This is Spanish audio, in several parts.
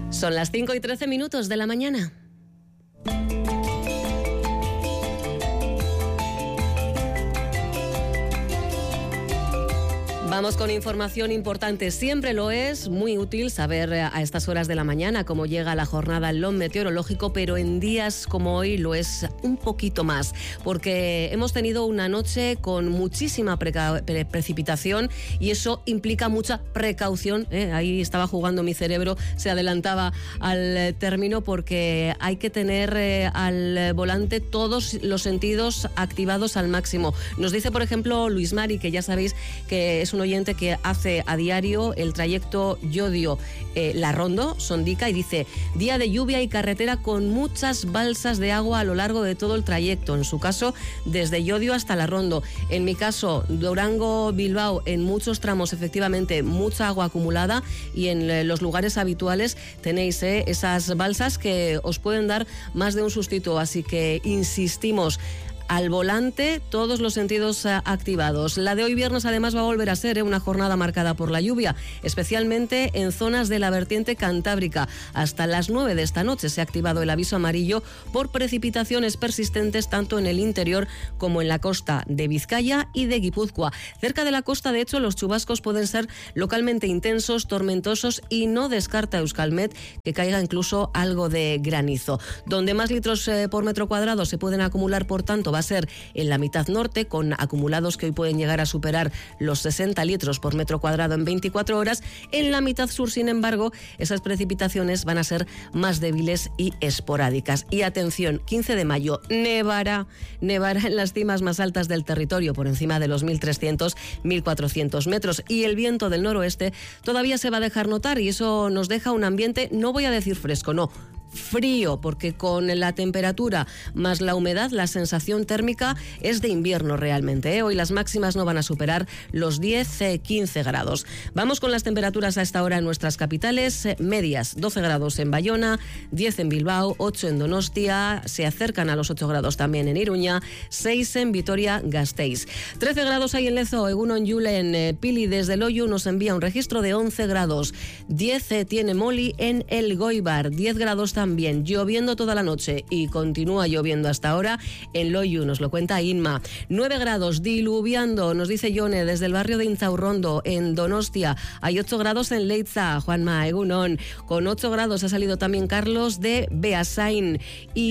Son las 5:13 de la mañana. Vamos con información importante. Siempre lo es muy útil saber a estas horas de la mañana cómo llega la jornada en lo meteorológico, pero en días como hoy lo es un poquito más, porque hemos tenido una noche con muchísima precipitación y eso implica mucha precaución. Ahí estaba jugando mi cerebro, se adelantaba al término, porque hay que tener al volante todos los sentidos activados al máximo. Nos dice, por ejemplo, Luis Mari, que ya sabéis que es un oyente que hace a diario el trayecto Llodio-La Rondo, Sondica, y dice: día de lluvia y carretera con muchas balsas de agua a lo largo de todo el trayecto, en su caso desde Llodio hasta La Rondo. En mi caso, Durango-Bilbao, en muchos tramos efectivamente mucha agua acumulada, y en los lugares habituales tenéis esas balsas que os pueden dar más de un sustito, así que insistimos: al volante, todos los sentidos activados. La de hoy viernes además va a volver a ser una jornada marcada por la lluvia, especialmente en zonas de la vertiente cantábrica. Hasta las 9 de esta noche se ha activado el aviso amarillo por precipitaciones persistentes tanto en el interior como en la costa de Vizcaya y de Guipúzcoa. Cerca de la costa, de hecho, los chubascos pueden ser localmente intensos, tormentosos, y no descarta Euskalmet que caiga incluso algo de granizo. Donde más litros por metro cuadrado se pueden acumular, por tanto, va a ser en la mitad norte, con acumulados que hoy pueden llegar a superar los 60 litros por metro cuadrado en 24 horas. En la mitad sur, sin embargo, esas precipitaciones van a ser más débiles y esporádicas. Y atención, 15 de mayo, nevará en las cimas más altas del territorio, por encima de los 1.300, 1.400 metros. Y el viento del noroeste todavía se va a dejar notar, y eso nos deja un ambiente, no voy a decir fresco, no, frío, porque con la temperatura más la humedad, la sensación térmica es de invierno realmente. Hoy las máximas no van a superar los 10-15 grados. Vamos con las temperaturas a esta hora en nuestras capitales. Medias: 12 grados en Bayona, 10 en Bilbao, 8 en Donostia, se acercan a los 8 grados también en Iruña, 6 en Vitoria-Gasteiz. 13 grados hay en Lezo, Egunon Julen. Pili desde Loiu nos envía un registro de 11 grados. 10 tiene Moli en El Goibar, 10 grados también, lloviendo toda la noche y continúa lloviendo hasta ahora en Loiu, nos lo cuenta Inma. 9 grados, diluviando, nos dice Yone desde el barrio de Inzaurrondo en Donostia. Hay 8 grados en Leitza, Juanma, Egunon. Con 8 grados ha salido también Carlos de Beasain.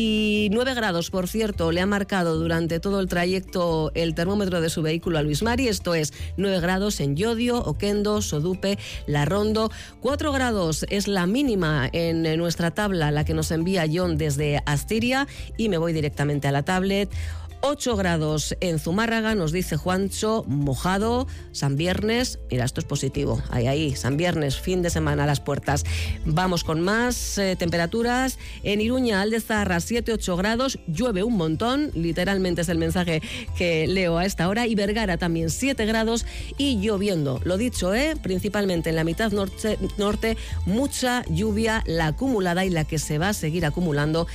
Y 9 grados, por cierto, le ha marcado durante todo el trayecto el termómetro de su vehículo a Luis Mari. Esto es 9 grados en Llodio, Oquendo, Sodupe, La Rondo. 4 grados es la mínima en nuestra tabla, la que nos envía John desde Astiria, y me voy directamente a la tablet. 8 grados en Zumárraga, nos dice Juancho, mojado. San Viernes, mira, esto es positivo, ahí, San Viernes, fin de semana a las puertas. Vamos con más temperaturas. En Iruña, Aldezarra, 7-8 grados, llueve un montón, literalmente es el mensaje que leo a esta hora. Y Vergara también 7 grados y lloviendo, lo dicho, principalmente en la mitad norte, mucha lluvia, la acumulada y la que se va a seguir acumulando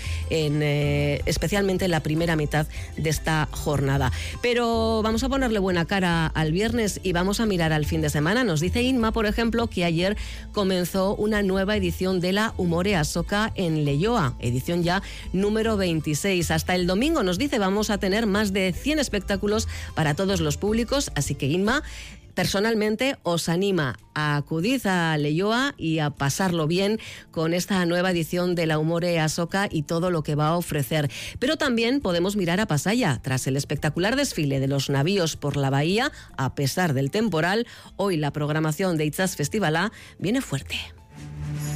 especialmente en la primera mitad de esta jornada. Pero vamos a ponerle buena cara al viernes y vamos a mirar al fin de semana. Nos dice Inma, por ejemplo, que ayer comenzó una nueva edición de la Umore Azoka en Leioa, edición ya número 26. Hasta el domingo, nos dice, vamos a tener más de 100 espectáculos para todos los públicos, así que Inma personalmente os anima a acudir a Leioa y a pasarlo bien con esta nueva edición de la Umore Azoka y todo lo que va a ofrecer. Pero también podemos mirar a Pasaya. Tras el espectacular desfile de los navíos por la bahía, a pesar del temporal, hoy la programación de Itzaz Festivalá viene fuerte.